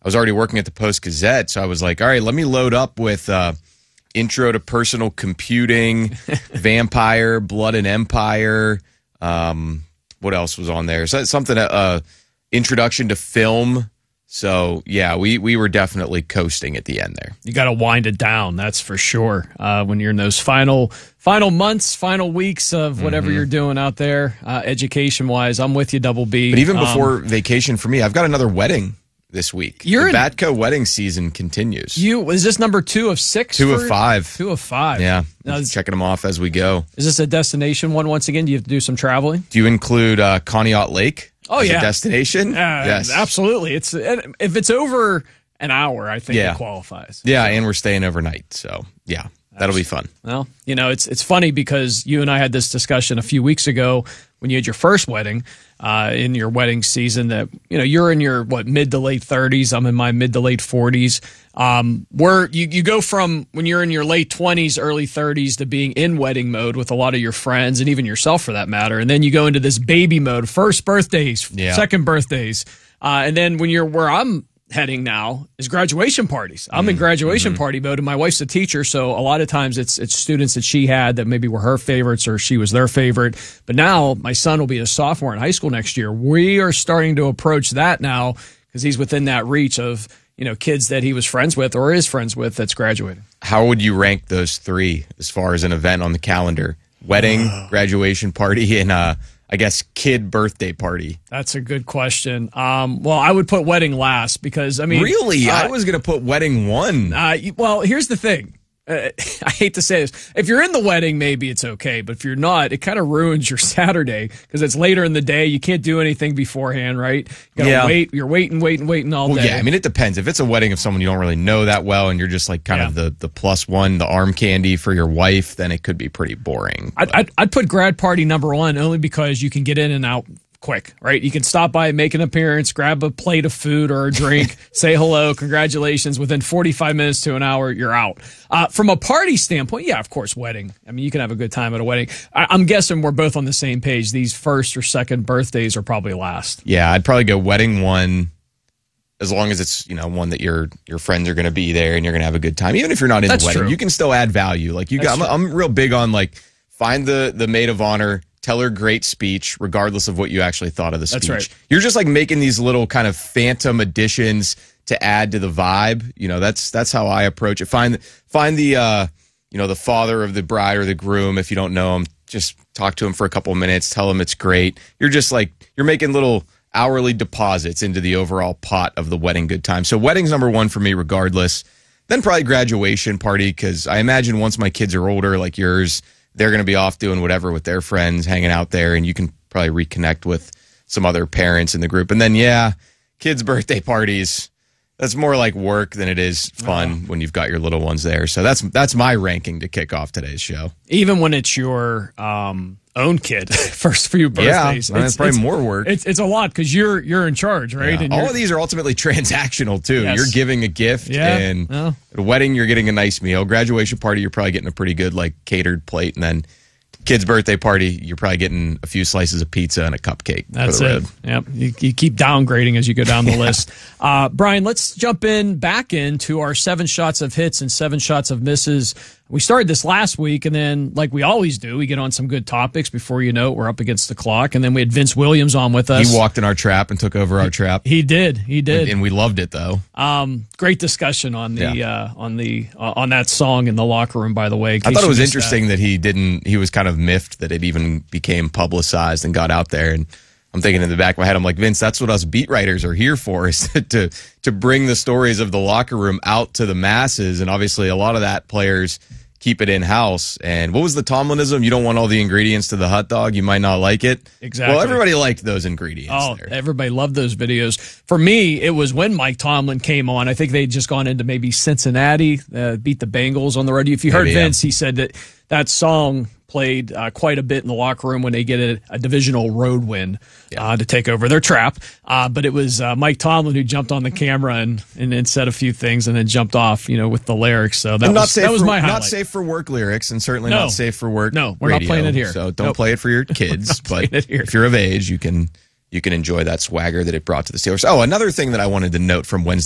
I was already working at the Post-Gazette, so I was like, all right, let me load up with Intro to Personal Computing, Vampire, Blood and Empire. What else was on there? So something, Introduction to Film. So, yeah, we were definitely coasting at the end there. You got to wind it down, that's for sure. When you're in those final months, final weeks of whatever you're doing out there, education-wise, I'm with you, Double B. But even before vacation for me, I've got another wedding this week. The Batco wedding season continues. Is this number 2 of 6? 2 of 5. 2 of 5. Yeah, checking them off as we go. Is this a destination one once again? Do you have to do some traveling? Do you include Conneaut Lake? Oh, yeah. A destination? Yes. Absolutely. If it's over an hour, I think it qualifies. Yeah, and we're staying overnight. So, yeah, that'll be fun. Well, it's funny because you and I had this discussion a few weeks ago when you had your first wedding in your wedding season that, you're in your, mid to late 30s. I'm in my mid to late 40s. Where you go from when you're in your late 20s, early 30s to being in wedding mode with a lot of your friends and even yourself for that matter. And then you go into this baby mode, first birthdays, second birthdays. And then when you're where I'm heading now is graduation parties. I'm in graduation party mode, and my wife's a teacher, so a lot of times it's students that she had that maybe were her favorites or she was their favorite. But now my son will be a sophomore in high school next year. We are starting to approach that now because he's within that reach of kids that he was friends with or is friends with that's graduating. How would you rank those 3 as far as an event on the calendar? Wedding, graduation party, and I guess kid birthday party. That's a good question. Well, I would put wedding last because, Really? I was going to put wedding 1. Well, here's the thing. I hate to say this. If you're in the wedding, maybe it's okay. But if you're not, it kind of ruins your Saturday because it's later in the day. You can't do anything beforehand, right? You gotta wait. You're waiting all day. Yeah, it depends. If it's a wedding of someone you don't really know that well and you're just like kind of the plus one, the arm candy for your wife, then it could be pretty boring. I'd put grad party number 1 only because you can get in and out quick, right? You can stop by, make an appearance, grab a plate of food or a drink, say hello, congratulations. Within 45 minutes to an hour, you're out. From a party standpoint, yeah, of course, wedding. You can have a good time at a wedding. I'm guessing we're both on the same page. These first or second birthdays are probably last. Yeah, I'd probably go wedding 1, as long as it's one that your friends are going to be there and you're going to have a good time. Even if you're not in the wedding, you can still add value. I'm real big on find the maid of honor. Tell her great speech, regardless of what you actually thought of the speech. That's right. You're just making these little kind of phantom additions to add to the vibe. That's how I approach it. Find the the father of the bride or the groom. If you don't know him, just talk to him for a couple of minutes. Tell him it's great. You're just you're making little hourly deposits into the overall pot of the wedding good time. So wedding's number 1 for me, regardless. Then probably graduation party, because I imagine once my kids are older, like yours, they're going to be off doing whatever with their friends, hanging out there, and you can probably reconnect with some other parents in the group. And then, kids' birthday parties, that's more like work than it is fun when you've got your little ones there. So that's my ranking to kick off today's show. Even when it's your own kid, first few birthdays. Yeah, it's probably more work. It's a lot because you're in charge, right? Yeah. And all of these are ultimately transactional, too. Yes. You're giving a gift, and at a wedding, you're getting a nice meal. Graduation party, you're probably getting a pretty good, catered plate. And then kid's birthday party, you're probably getting a few slices of pizza and a cupcake. That's for the it. road. Yep. You keep downgrading as you go down the list. Brian, let's jump back into our 7 shots of hits and 7 shots of misses. We started this last week, and then, like we always do, we get on some good topics. Before you know it, we're up against the clock. And then we had Vince Williams on with us. He walked in our trap and took over our trap. He did. And we loved it, though. Great discussion on on that song in the locker room, by the way. I thought it was interesting that he was kind of miffed that it even became publicized and got out there. And I'm thinking in the back of my head, I'm like, Vince, that's what us beat writers are here for, is to bring the stories of the locker room out to the masses. And obviously a lot of that players keep it in-house. And what was the Tomlinism? You don't want all the ingredients to the hot dog. You might not like it. Exactly. Well, everybody liked those ingredients. Oh, everybody loved those videos. For me, it was when Mike Tomlin came on. I think they'd just gone into maybe Cincinnati, beat the Bengals on the road. If you heard Vince, he said that song played quite a bit in the locker room when they get a divisional road win to take over their trap. But it was Mike Tomlin who jumped on the camera and said a few things and then jumped off, with the lyrics. So that was my highlight. Not safe for work lyrics, and certainly not safe for work. No, we're radio, not playing it here. So don't play it for your kids. But if you're of age, you can enjoy that swagger that it brought to the Steelers. Oh, another thing that I wanted to note from Wednesday